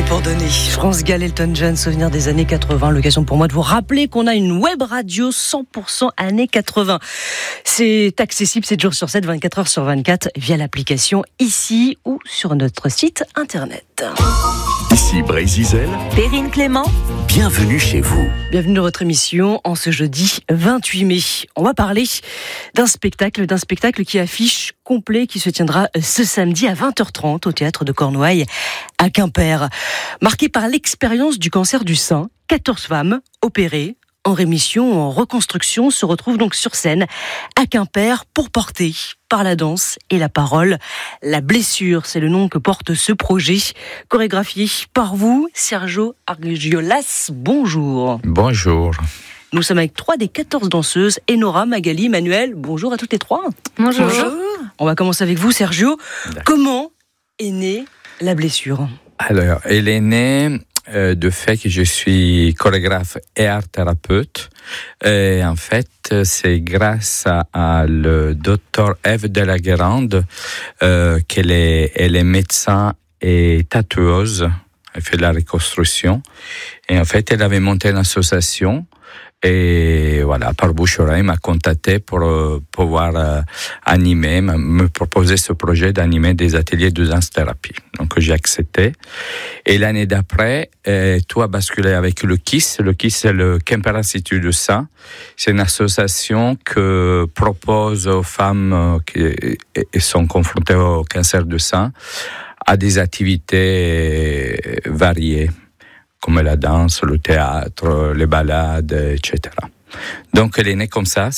pour donner. France Gall, Elton John, souvenir des années 80. L'occasion pour moi de vous rappeler qu'on a une web radio 100% années 80. C'est accessible 7 jours sur 7, 24 heures sur 24 via l'application ici ou sur notre site internet. Ici Brésil, Perrine Clément, bienvenue chez vous. Bienvenue dans votre émission en ce jeudi 28 mai. On va parler d'un spectacle qui affiche complet qui se tiendra ce samedi à 20h30 au théâtre de Cornouailles à Quimper. Marqué par l'expérience du cancer du sein, 14 femmes opérées en rémission ou en reconstruction se retrouvent donc sur scène à Quimper pour porter par la danse et la parole la blessure. C'est le nom que porte ce projet, chorégraphié par vous, Sergio Argiolas. Bonjour. Bonjour. Nous sommes avec 3 des 14 danseuses, Enora, Magali, Manuel. Bonjour à toutes les 3. Bonjour. On va commencer avec vous, Sergio. Comment est née la blessure ? Alors, elle est née du fait que je suis chorégraphe et art thérapeute. Et en fait, c'est grâce à le docteur Eve de la Guérande qu'elle est médecin et tatoueuse. Elle fait de la reconstruction. Et en fait, elle avait monté une association. Et voilà, par bouche-oreille, m'a contacté pour pouvoir animer, me proposer ce projet d'animer des ateliers de danse-thérapie. Donc j'ai accepté. Et l'année d'après, tout a basculé avec le KISS. Le KISS, c'est le Quimper Institut du Sein. C'est une association que propose aux femmes qui sont confrontées au cancer du sein à des activités variées, comme la danse, le théâtre, les balades, etc. Donc, elle est née comme ça.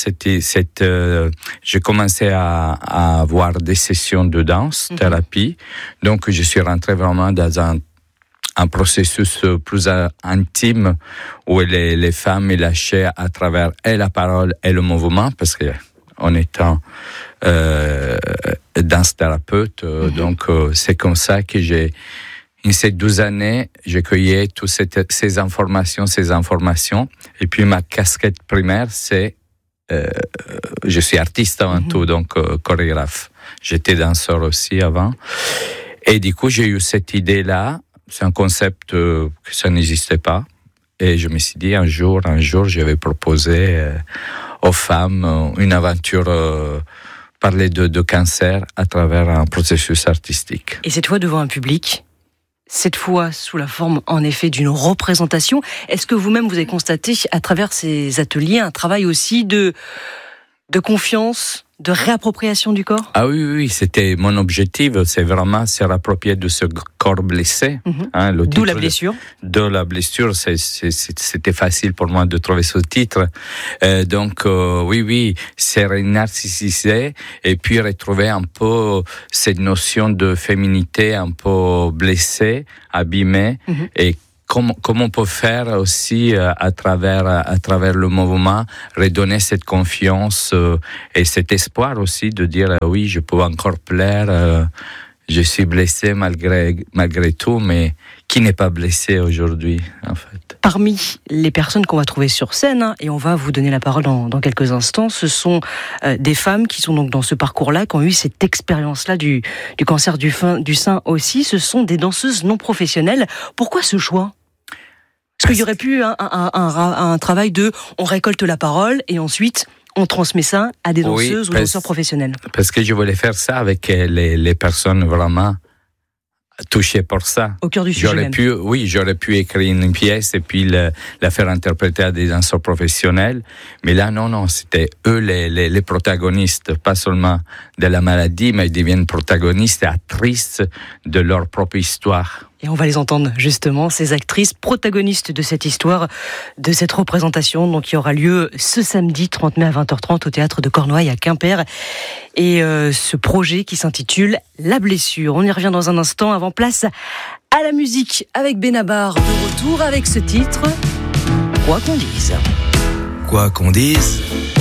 J'ai commencé à avoir des sessions de danse, thérapie. Donc, je suis rentré vraiment dans un processus plus intime où les femmes lâchaient à travers et la parole et le mouvement, parce que en étant danse thérapeute, donc c'est comme ça que en ces 12 années, j'ai cueilli toutes ces informations. Et puis, ma casquette primaire, c'est je suis artiste avant tout, donc chorégraphe. J'étais danseur aussi avant. Et du coup, j'ai eu cette idée-là. C'est un concept que ça n'existait pas. Et je me suis dit, un jour, je vais proposer aux femmes une aventure, parler de cancer à travers un processus artistique. Et cette fois devant un public ? Cette fois sous la forme, en effet, d'une représentation. Est-ce que vous-même, vous avez constaté, à travers ces ateliers, un travail aussi de confiance, de réappropriation du corps ? Ah oui, c'était mon objectif, c'est vraiment se réapproprier de ce corps blessé. D'où la blessure. De la blessure, c'était facile pour moi de trouver ce titre. Donc, oui, c'est narcissiser et puis retrouver un peu cette notion de féminité un peu blessée, abîmée, et comment on peut faire aussi à travers le mouvement redonner cette confiance et cet espoir aussi de dire oui, je peux encore plaire, je suis blessé malgré tout, mais qui n'est pas blessé aujourd'hui en fait. Parmi les personnes qu'on va trouver sur scène, et on va vous donner la parole dans quelques instants, ce sont des femmes qui sont donc dans ce parcours-là, qui ont eu cette expérience-là du cancer du sein aussi. Ce sont des danseuses non professionnelles. Pourquoi ce choix ? Parce qu'il y aurait pu un travail on récolte la parole et ensuite on transmet ça à des danseuses ou danseurs professionnels. Parce que je voulais faire ça avec les personnes vraiment touchées par ça. Au cœur du sujet même. J'aurais pu écrire une pièce et puis la faire interpréter à des danseurs professionnels. Mais là, non, c'était eux les protagonistes, pas seulement de la maladie, mais ils deviennent protagonistes et actrices de leur propre histoire. Et on va les entendre justement, ces actrices protagonistes de cette histoire, de cette représentation, donc qui aura lieu ce samedi 30 mai à 20h30 au théâtre de Cornouailles à Quimper. Et ce projet qui s'intitule La blessure. On y revient dans un instant. Avant, place à la musique avec Benabar de retour avec ce titre, Quoi qu'on dise. Quoi qu'on dise,